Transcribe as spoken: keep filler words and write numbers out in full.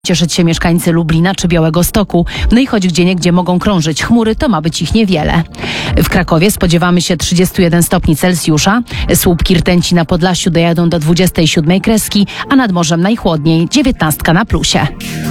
cieszyć się mieszkańcy Lublina czy Białegostoku. No i choć gdzieniegdzie mogą krążyć chmury, to ma być ich niewiele. W Krakowie spodziewamy się trzydziestu jeden stopni Celsjusza. Słupki rtęci na Podlasiu dojadą do dwudziestej siódmej kreski, a nad morzem najchłodniej dziewiętnastka na plusie.